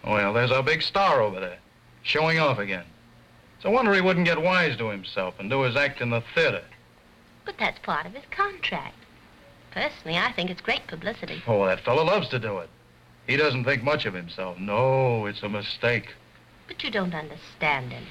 Well, there's our big star over there, showing off again. It's a wonder he wouldn't get wise to himself and do his act in the theater. But that's part of his contract. Personally, I think it's great publicity. Oh, that fellow loves to do it. He doesn't think much of himself. No, it's a mistake. But you don't understand him.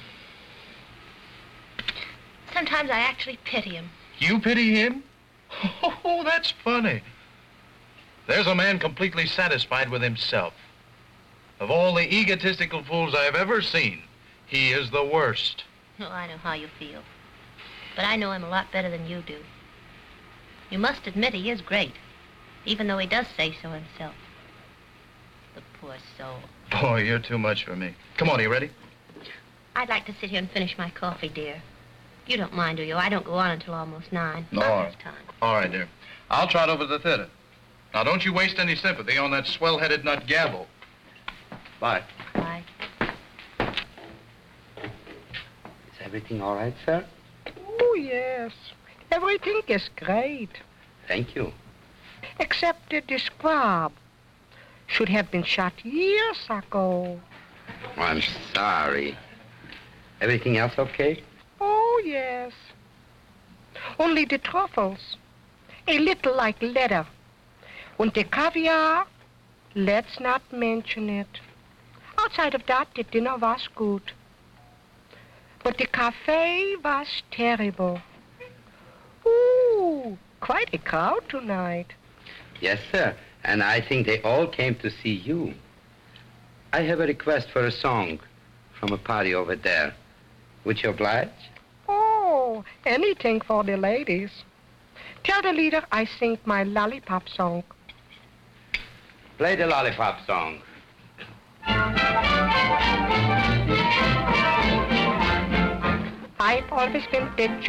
Sometimes I actually pity him. You pity him? Oh, that's funny. There's a man completely satisfied with himself. Of all the egotistical fools I've ever seen, he is the worst. Oh, I know how you feel. But I know him a lot better than you do. You must admit he is great, even though he does say so himself. The poor soul. Boy, you're too much for me. Come on, are you ready? I'd like to sit here and finish my coffee, dear. You don't mind, do you? I don't go on until almost 9. No. Not this time. All right, dear. I'll trot over to the theater. Now, don't you waste any sympathy on that swell-headed nut Gabble. Bye. Bye. Is everything all right, sir? Oh, yes. Everything is great. Thank you. Except that the squab should have been shot years ago. Oh, I'm sorry. Everything else okay? Oh, yes. Only the truffles. A little like leather. And the caviar, let's not mention it. Outside of that, the dinner was good. But the cafe was terrible. Ooh, quite a crowd tonight. Yes, sir. And I think they all came to see you. I have a request for a song from a party over there. Would you oblige? Oh, anything for the ladies. Tell the leader I sing my lollipop song. Play the lollipop song. I've always been the